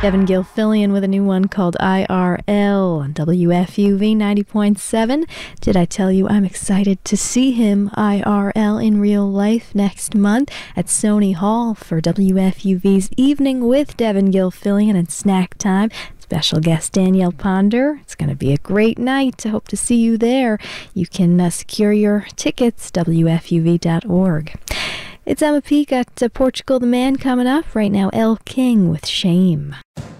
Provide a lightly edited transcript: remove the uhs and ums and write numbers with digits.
Devin Gilfillian with a new one called IRL on WFUV 90.7. Did I tell you I'm excited to see him IRL in real life next month at Sony Hall for WFUV's Evening with Devin Gilfillian and Snack Time. Special guest Danielle Ponder. It's going to be a great night. I hope to see you there. You can secure your tickets, WFUV.org. It's Emma P. Got Portugal the Man coming up. Right now, Elle King with Shame.